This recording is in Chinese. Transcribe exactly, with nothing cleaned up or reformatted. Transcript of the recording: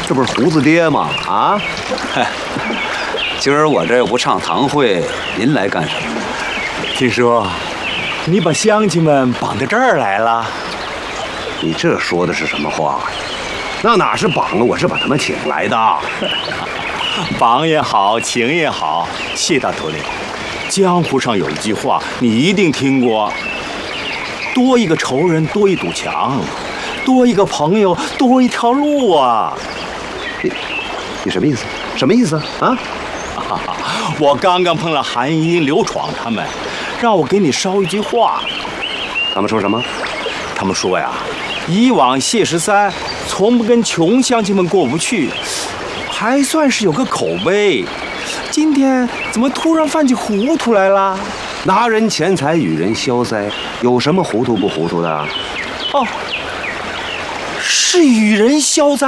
这不是胡子爹吗？啊！ 今儿我这不唱堂会，您来干什么？ 听说你把乡亲们绑到这儿来了？ 你这说的是什么话呀？那哪是绑啊，我是把他们请来的。 绑也好，请也好，谢大头领。江湖上有一句话，你一定听过：多一个仇人，多一堵墙；多一个朋友，多一条路啊！ 你你什么意思？什么意思啊？ 我刚刚碰了韩英、刘闯他们，让我给你捎一句话。 他们说什么？ 他们说呀，以往谢十三从不跟穷乡亲们过不去，还算是有个口碑。今天怎么突然犯起糊涂来了？ 拿人钱财与人消灾，有什么糊涂不糊涂的？ 哦，是与人消灾。